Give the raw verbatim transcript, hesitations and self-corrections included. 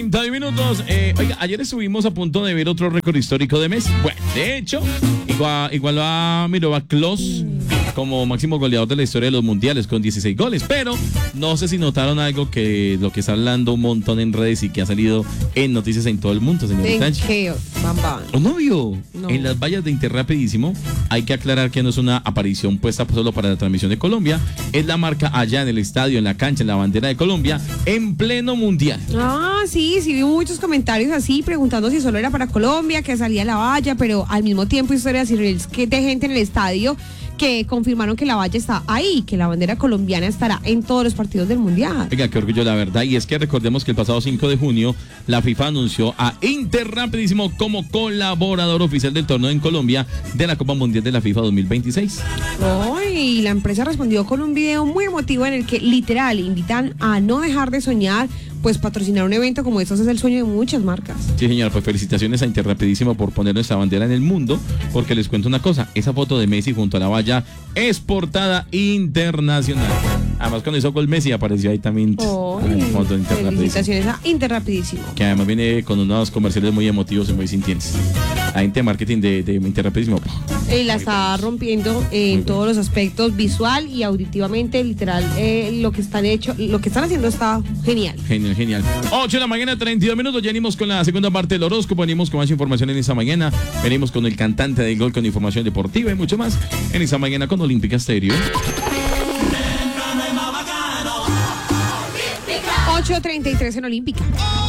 treinta minutos. Eh, oiga, ayer estuvimos a punto de ver otro récord histórico de Messi. Bueno, de hecho, igual, igualó a Miroslav Klose como máximo goleador de la historia de los mundiales con dieciséis goles. Pero no sé si notaron algo que lo que está hablando un montón en redes y que ha salido en noticias en todo el mundo, señorita. ¿En qué? Bam, bam. ¿Un novio? No. En las vallas de Interrapidísimo, hay que aclarar que no es una aparición puesta solo para la transmisión de Colombia, es la marca allá en el estadio, en la cancha, en la bandera de Colombia, en pleno mundial. Ah, sí, sí, vi muchos comentarios así preguntando si solo era para Colombia, que salía la valla, pero al mismo tiempo historias y reels que de gente en el estadio que confirmaron que la valla está ahí, que la bandera colombiana estará en todos los partidos del mundial. Oiga, qué orgullo la verdad, y es que recordemos que el pasado cinco de junio la FIFA anunció a Interrapidísimo como colaborador oficial del torneo en Colombia de la Copa Mundial de la FIFA dos mil veintiséis. Oh, y la empresa respondió con un video muy emotivo en el que literal invitan a no dejar de soñar, pues patrocinar un evento como estos es el sueño de muchas marcas. Sí, señora, pues felicitaciones a Interrapidísimo por poner nuestra bandera en el mundo, porque les cuento una cosa, esa foto de Messi junto a la valla es portada internacional. Además, cuando hizo gol Messi apareció ahí también Oh, una foto de Interrapidísimo. felicitaciones a Interrapidísimo. Que además viene con unos comerciales muy emotivos y muy sintientes. La gente de marketing de, de Interrapidísimo. Eh, la está rompiendo en todos los aspectos, visual y auditivamente, literal, eh, lo que están hecho, lo que están haciendo está genial. Genial, genial. ocho de la mañana, treinta y dos minutos. Ya venimos con la segunda parte del horóscopo. Venimos con más información en esta mañana. Venimos con el cantante del gol con información deportiva y mucho más en esta mañana con Olímpica Stereo. ocho treinta y tres en Olímpica.